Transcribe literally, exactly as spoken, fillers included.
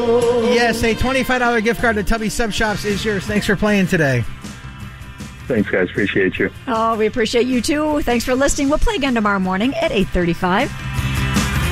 Yes, a twenty-five dollars gift card to Tubby Sub Shops is yours. Thanks for playing today. Thanks, guys. Appreciate you. Oh, we appreciate you, too. Thanks for listening. We'll play again tomorrow morning at eight thirty-five.